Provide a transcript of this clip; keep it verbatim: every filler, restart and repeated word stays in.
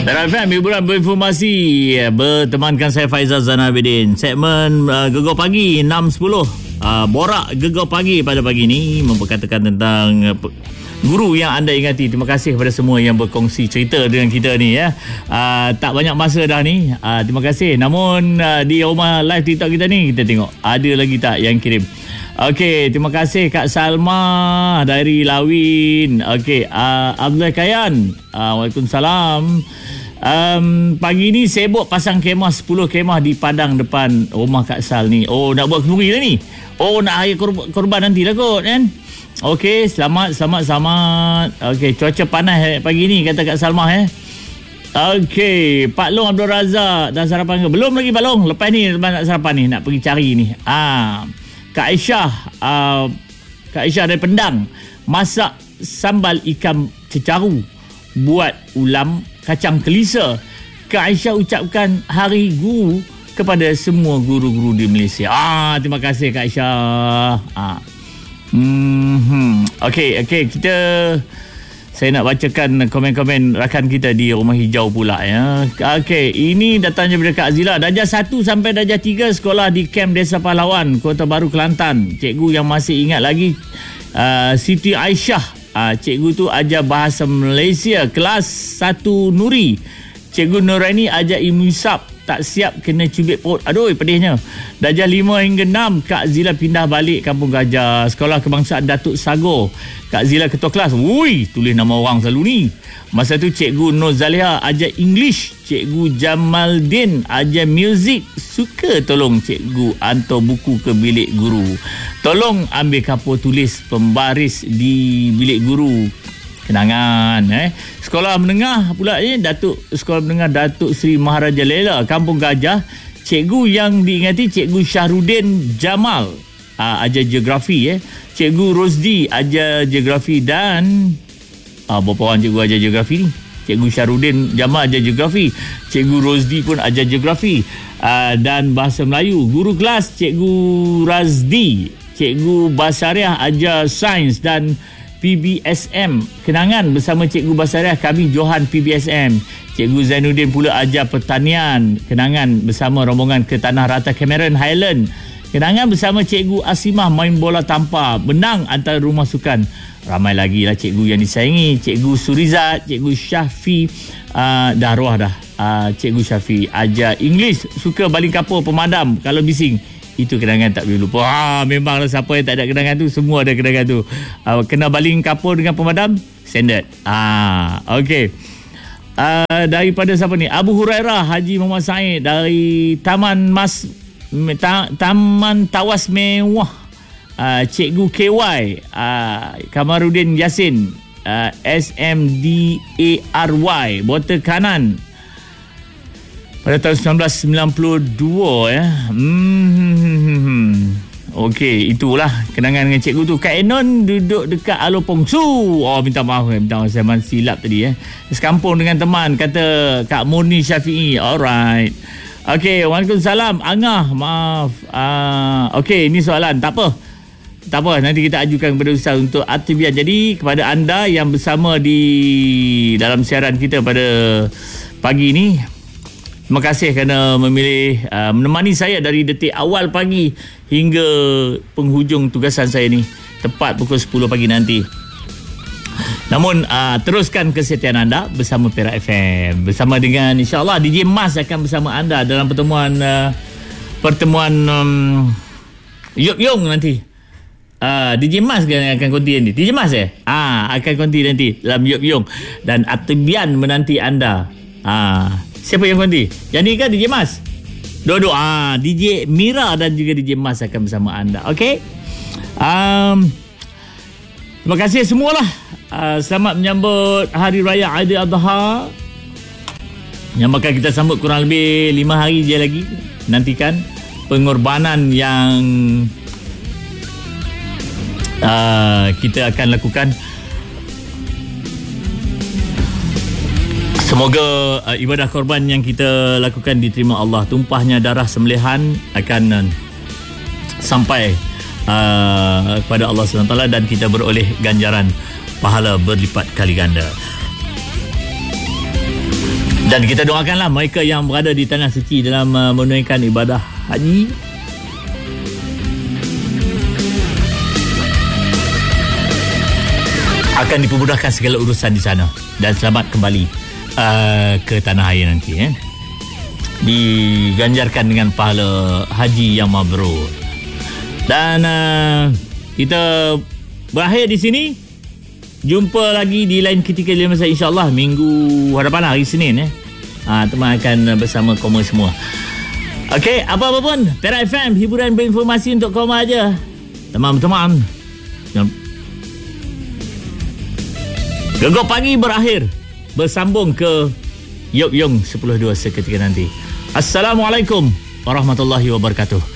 Dalam F M, hiburan berinformasi, bertemankan saya Faizal Zainal Abidin. Segmen uh, Gegar Pagi enam sepuluh. uh, Borak Gegar Pagi pada pagi ini memperkatakan tentang uh, guru yang anda ingati. Terima kasih kepada semua yang berkongsi cerita dengan kita ni ya. Uh, tak banyak masa dah ni. Uh, terima kasih. Namun uh, di rumah live TikTok kita ni, kita tengok ada lagi tak yang kirim. Okey, terima kasih Kak Salma dari Lawin. Okey, uh, Abdul Kayan. Uh, Waalaikumsalam. Um, pagi ni sibuk pasang kemah sepuluh kemah di padang depan rumah Kak Sal ni. Oh, nak buat kenduri lah ni. Oh, nak hari korban, korban nanti lah kot kan. Okey, selamat, selamat, selamat. Okey, cuaca panas pagi ni kata Kak Salmah eh. Okey, Pak Long Abdul Razak dah sarapan ke? Belum lagi Pak Long. Lepas ni lepas nak sarapan ni, nak pergi cari ni. Ah, Kak Aisyah, uh, Kak Aisyah dari Pendang, masak sambal ikan cecaru, buat ulam kacang kelisa. Kak Aisyah ucapkan Hari Guru kepada semua guru-guru di Malaysia. Ah, terima kasih Kak Aisyah. Ah. Hmm. Okey, okey, kita saya nak bacakan komen-komen rakan kita di Rumah Hijau pula ya. Okey, ini datangnya daripada Kak Azila. Darjah satu sampai darjah tiga sekolah di Kem Desa Pahlawan, Kota Baru, Kelantan. Cikgu yang masih ingat lagi uh, Siti Aisyah. Uh, cikgu tu ajar bahasa Malaysia kelas satu Nuri. Cikgu Nuraini ajar ilmu hisab. Tak siap kena cubit perut. Aduh, pedihnya. Darjah lima hingga enam Kak Zila pindah balik Kampung Gajah, Sekolah Kebangsaan Datuk Sagor. Kak Zila ketua kelas. Wui, tulis nama orang selalu ni. Masa tu Cikgu Nur Zaliha ajar English. Cikgu Jamaldin ajar muzik. Suka tolong Cikgu hantar buku ke bilik guru. Tolong ambil kapur tulis pembaris di bilik guru. Kenangan eh. Sekolah menengah pula ni, Datuk Sekolah Menengah Datuk Seri Maharaja Lela, Kampung Gajah. Cikgu yang diingati Cikgu Syahrudin Jamal, uh, ajar geografi eh. Cikgu Rosdi ajar geografi dan ah uh, berapa orang cikgu ajar geografi ni? Cikgu Syahrudin Jamal ajar geografi, Cikgu Rosdi pun ajar geografi uh, dan bahasa Melayu. Guru kelas Cikgu Razdi, Cikgu Basariah ajar sains dan P B S M. Kenangan bersama Cikgu Basariah, kami Johan P B S M. Cikgu Zainuddin pula ajar pertanian. Kenangan bersama rombongan ke Tanah Rata Cameron Highland. Kenangan bersama Cikgu Asimah main bola tampar, benang antara rumah sukan. Ramai lagi lah cikgu yang disayangi. Cikgu Surizat, Cikgu Syafi, uh, dah arwah dah. Uh, Cikgu Syafi ajar English, suka baling kapur pemadam kalau bising. Itu kenangan tak boleh lupa. Ha, memanglah siapa yang tak ada kenangan tu, semua ada kenangan tu. Uh, kena baling kapur dengan pemadam, standard. Ah, okey. Uh, daripada siapa ni? Abu Hurairah Haji Muhammad Said dari Taman Mas ta, Taman Tawas Mewah. Uh, Cikgu K Y, uh, Kamarudin Yasin, uh, S M D A R Y, Botol Kanan. Pada tahun sembilan belas sembilan puluh dua ya. Hmm. Okey, itulah kenangan dengan cikgu tu. Kak Enon duduk dekat Alopong Su. Oh, minta maaf, minta maaf saya silap tadi eh. Sekampung dengan teman, kata Kak Murni Syafi'i. Alright. Okey, Waalaikumsalam. Angah, maaf. Uh, Okey, ini soalan. Tak apa. Tak apa, nanti kita ajukan kepada Ustaz untuk aktivitas. Jadi kepada anda yang bersama di dalam siaran kita pada pagi ini, terima kasih kerana memilih uh, menemani saya dari detik awal pagi hingga penghujung tugasan saya ni, tepat pukul sepuluh pagi nanti. Namun uh, teruskan kesetiaan anda bersama Perak F M, bersama dengan insya-Allah D J Mas akan bersama anda dalam pertemuan uh, pertemuan um, Yop Yong nanti. Uh, D J Mas kan akan konti nanti. D J Mas eh? Ah, akan konti nanti dalam Yop Yong dan Atibian menanti anda. Ah, siapa yang konti? Yang ni kan D J Mas? Dua-dua. Ah, D J Mira dan juga D J Mas akan bersama anda. Okey. Um, terima kasih semualah. Uh, selamat menyambut Hari Raya Aidiladha yang bakal kita sambut kurang lebih lima hari je lagi. Nantikan pengorbanan yang uh, kita akan lakukan. Semoga uh, ibadah korban yang kita lakukan diterima Allah. Tumpahnya darah sembelihan akan uh, sampai uh, kepada Allah subhanahu wa taala dan kita beroleh ganjaran pahala berlipat kali ganda. Dan kita doakanlah mereka yang berada di tanah suci dalam uh, menunaikan ibadah haji, akan dipermudahkan segala urusan di sana dan selamat kembali uh, ke tanah air nanti, eh. Diganjarkan dengan pahala haji yang mabrur. Dan uh, kita berakhir di sini. Jumpa lagi di lain ketika lain masa, insya-Allah minggu hadapan, hari Senin, eh. Ha, teman akan bersama kamu semua. Okey, apa-apa pun Perak F M, hiburan berinformasi untuk kamu aja. Teman-teman. Gegar Pagi berakhir, bersambung ke Yok Yong sepuluh dua seketika nanti. Assalamualaikum warahmatullahi wabarakatuh.